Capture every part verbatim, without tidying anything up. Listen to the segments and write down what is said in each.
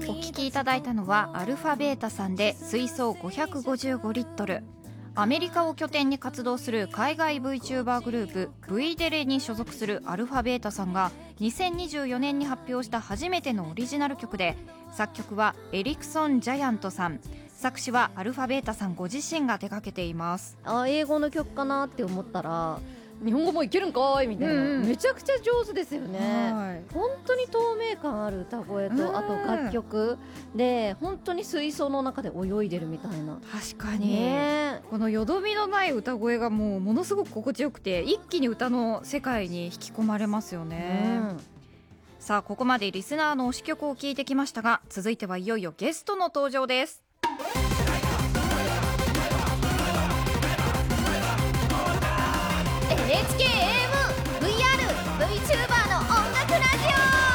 お聞きいただいたのはアルファベータさんで水槽ごひゃくごじゅうごリットル。アメリカを拠点に活動する海外 VTuber グループ V デレに所属するアルファベータさんがにせんにじゅうよねんに発表した初めてのオリジナル曲で、作曲はエリクソン・ジャイアントさん、作詞はアルファベータさんご自身が手掛けています。 あ、英語の曲かなって思ったら日本語もいけるんかーいみたいな、うんうん、めちゃくちゃ上手ですよね。本当に透明感ある歌声と、あと楽曲で本当に水槽の中で泳いでるみたいな。 確かに、ね、このよどみのない歌声がもうものすごく心地よくて、一気に歌の世界に引き込まれますよね、うん、さあここまでリスナーの推し曲を聞いてきましたが、続いてはいよいよゲストの登場です。 エヌエイチケーエーエム ブイアール VTuber の音楽ラジ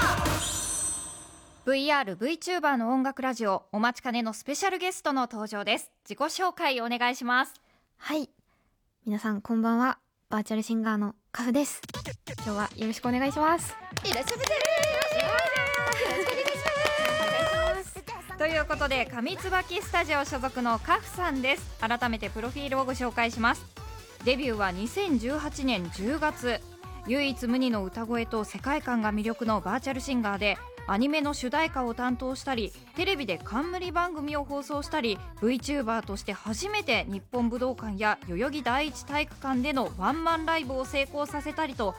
オ ブイアール VTuber の音楽ラジオ、お待ちかねのスペシャルゲストの登場です。自己紹介お願いします。 はい、皆さんこんばんは。バーチャルシンガーのカフです。今日はよろしくお願いします。 いらっしゃいませ。よろしくお願いします。 ということで上椿スタジオ所属のカフさんです。改めてプロフィールをご紹介します。デビューはにせんじゅうはちねんじゅうがつ、唯一無二の歌声と世界観が魅力のバーチャルシンガーで、アニメの主題歌を担当したり、テレビで冠番組を放送したり、 VTuber として初めて日本武道館や代々木第一体育館でのワンマンライブを成功させたりと、